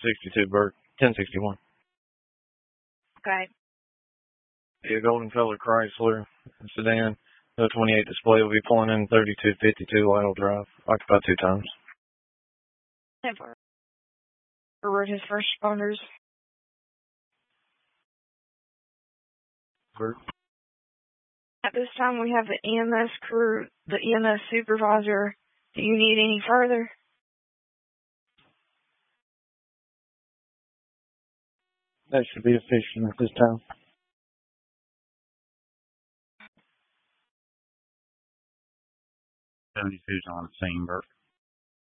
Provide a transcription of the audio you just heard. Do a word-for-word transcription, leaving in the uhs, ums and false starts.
sixty-two, Burke. ten sixty-one. Okay. A golden color Chrysler sedan. No twenty-eight display will be pulling in thirty-two fifty-two Lytle Drive. Occupied two times. Never. Were his first responders? Burke. At this time, we have the E M S crew, the E M S supervisor. Do you need any further? That should be efficient at this time. seventy-two's on the scene, Burke.